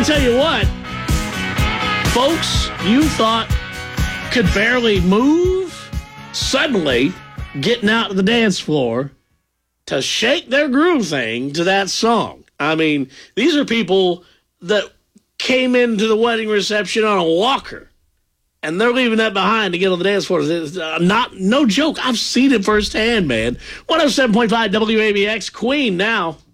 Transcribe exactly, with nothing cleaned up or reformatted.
tell you what, folks you thought could barely move, suddenly getting out to the dance floor to shake their groove thing to that song. I mean, these are people that came into the wedding reception on a walker, and they're leaving that behind to get on the dance floor. It's not, no joke. I've seen it firsthand, man. one oh seven point five W A B X, Queen now.